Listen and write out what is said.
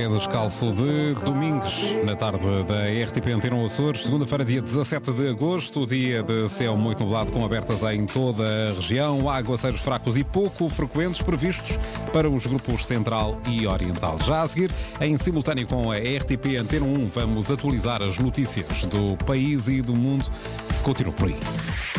pé descalço de Domingos, na tarde da RTP Antena Açores, segunda-feira, dia 17 de agosto, dia de céu muito nublado, com abertas em toda a região, aguaceiros fracos e pouco frequentes previstos para os grupos Central e Oriental. Já a seguir, em simultâneo com a RTP Antena 1, vamos atualizar as notícias do país e do mundo. Continua por aí.